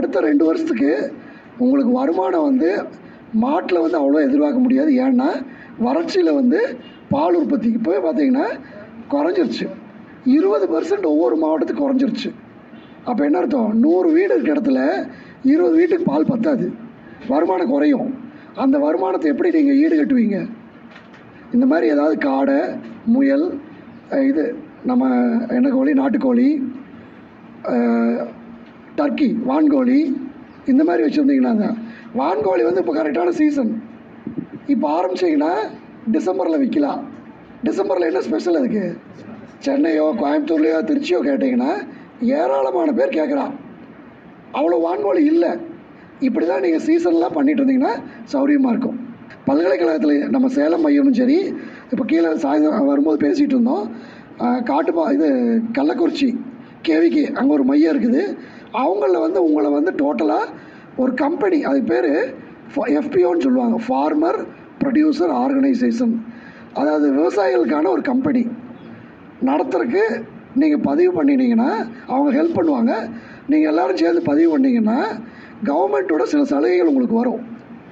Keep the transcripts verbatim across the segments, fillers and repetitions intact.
அடுத்த ரெண்டு வருஷத்துக்கு உங்களுக்கு வருமானம் வந்து மாட்டில் வந்து அவ்வளோ எதிர்பார்க்க முடியாது. ஏன்னா வறட்சியில் வந்து பால் உற்பத்திக்கு போய் பார்த்திங்கன்னா குறைஞ்சிருச்சு. இருபது பர்சன்ட் ஒவ்வொரு மாவட்டத்துக்கு குறைஞ்சிருச்சு. அப்போ என்ன அர்த்தம்? நூறு வீடு இருக்கிற இடத்துல இருபது வீட்டுக்கு பால் பத்தாது, வருமானம் குறையும். அந்த வருமானத்தை எப்படி நீங்கள் ஈடு கட்டுவீங்க? இந்த மாதிரி ஏதாவது காடை, முயல், இது நம்ம என்ன கோழி, நாட்டுக்கோழி, டர்க்கி, வான்கோழி, இந்த மாதிரி வச்சுருந்தீங்கன்னா தான். வான்கோழி வந்து இப்போ கரெக்டான சீசன். இப்போ ஆரம்பிச்சிங்கன்னா டிசம்பரில் விற்கலாம். டிசம்பரில் என்ன ஸ்பெஷல் அதுக்கு? சென்னையோ கோயம்புத்தூர்லையோ திருச்சியோ கேட்டிங்கன்னா ஏராளமான பேர் கேட்குறான். அவ்வளோ வான்கோழி இல்லை. இப்படி தான் நீங்கள் சீசன்லாம் பண்ணிகிட்டு இருந்தீங்கன்னா சௌரியமாக இருக்கும். பல்கலைக்கழகத்தில் நம்ம சேலம் மையமும் சரி, இப்போ கீழே சாயந்தரம் வரும்போது பேசிகிட்டு இருந்தோம். காட்டுப்பா இது கள்ளக்குறிச்சி கேவிக்கு அங்கே ஒரு மையம் இருக்குது. அவங்களில் வந்து உங்களை வந்து டோட்டலாக ஒரு கம்பெனி, அது பேர் எஃபிஓன்னு சொல்லுவாங்க, ஃபார்மர் ப்ரொடியூசர் ஆர்கனைசேஷன். அதாவது விவசாயிகளுக்கான ஒரு கம்பெனி நடத்துறதுக்கு நீங்கள் பதிவு பண்ணினீங்கன்னா அவங்க ஹெல்ப் பண்ணுவாங்க. நீங்கள் எல்லோரும் சேர்ந்து பதிவு பண்ணிங்கன்னா கவர்மெண்ட்டோட சில சலுகைகள் உங்களுக்கு வரும்.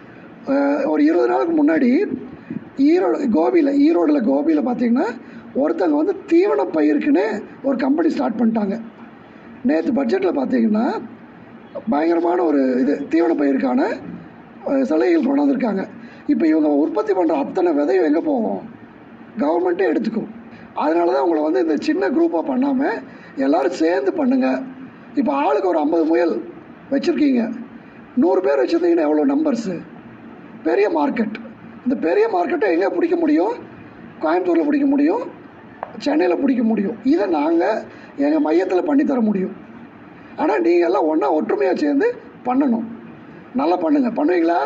ஒரு இருபது நாளுக்கு முன்னாடி ஈரோடு கோபியில் ஈரோடில் கோபியில் பார்த்திங்கன்னா ஒருத்தங்க வந்து தீவன பயிருக்குன்னு ஒரு கம்பெனி ஸ்டார்ட் பண்ணிட்டாங்க. நேற்று பட்ஜெட்டில் பார்த்திங்கன்னா பயங்கரமான ஒரு இது தீவன பயிருக்கான சலுகைகள் கொண்டாந்துருக்காங்க. இப்போ இவங்க உற்பத்தி பண்ணுற அத்தனை விதையும் எங்கே போகும்? கவர்மெண்ட்டே எடுத்துக்கும். அதனால தான் உங்களை வந்து இந்த சின்ன குரூப்பாக பண்ணாமல் எல்லோரும் சேர்ந்து பண்ணுங்கள். இப்போ ஆளுக்கு ஒரு ஐம்பது முயல் வச்சுருக்கீங்க, நூறு பேர் வச்சுருந்தீங்கன்னா எவ்வளோ நம்பர்ஸு? பெரிய மார்க்கெட். இந்த பெரிய மார்க்கெட்டை எங்கே பிடிக்க முடியும்? கோயம்புத்தூரில் பிடிக்க முடியும், சென்னையில் பிடிக்க முடியும். இதை நாங்கள் எங்கள் மையத்தில் பண்ணித்தர முடியும். ஆனால் நீங்கள் எல்லாம் ஒன்றா ஒற்றுமையாக சேர்ந்து பண்ணணும். நல்லா பண்ணுங்கள். பண்ணுவீங்களா?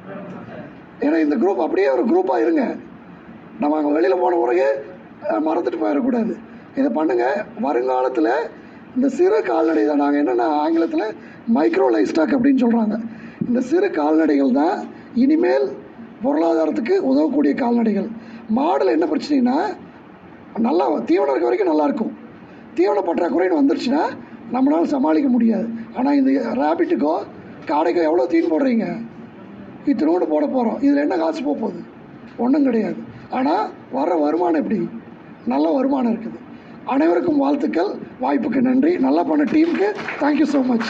ஏன்னா இந்த குரூப் அப்படியே ஒரு குரூப்பாக இருங்க. நம்ம அங்கே வெளியில் போன பிறகு மறந்துட்டு போயிடக்கூடாது. இதை பண்ணுங்கள். வருங்காலத்தில் இந்த சிறு கால்நடை தான் நாங்கள் என்னென்ன ஆங்கிலத்தில் மைக்ரோ லைஃப் ஸ்டாக் அப்படின்னு சொல்கிறாங்க. இந்த சிறு கால்நடைகள் தான் இனிமேல் பொருளாதாரத்துக்கு உதவக்கூடிய கால்நடைகள். மாடல் என்ன பிரச்சனைனா, நல்லா தீவனம் இருக்க வரைக்கும் நல்லாயிருக்கும். தீவன பற்றாக்குறைன்னு வந்துருச்சுன்னா நம்மளால் சமாளிக்க முடியாது. ஆனால் இந்த ரேபிட்டுக்கோ காடைக்கோ எவ்வளோ தீன் போடுறீங்க? இத்தனோடு போட போகிறோம். இதில் என்ன காசு போக போகுது? ஒன்றும் கிடையாது. ஆனால் வர்ற வருமானம் எப்படி? நல்ல வருமானம் இருக்குது. அனைவருக்கும் வாழ்த்துக்கள். வாய்ப்புக்கு நன்றி. நல்லா பண்ண டீமுக்கு தேங்க்யூ ஸோ மச்.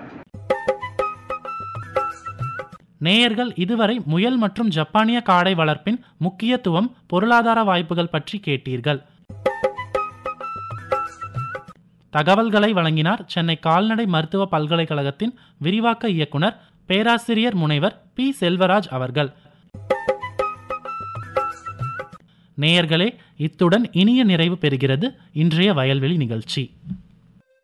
நேயர்கள் இதுவரை முயல் மற்றும் ஜப்பானிய காடை வளர்ப்பின் முக்கியத்துவம், பொருளாதார வாய்ப்புகள் பற்றி கேட்டீர்கள். தகவல்களை வழங்கினார் சென்னை கால்நடை மருத்துவ பல்கலைக்கழகத்தின் விரிவாக்க இயக்குனர் பேராசிரியர் முனைவர் பி செல்வராஜ் அவர்கள். நேயர்களே, இத்துடன் இனிய நிறைவு பெறுகிறது இன்றைய வயல்வெளி நிகழ்ச்சி.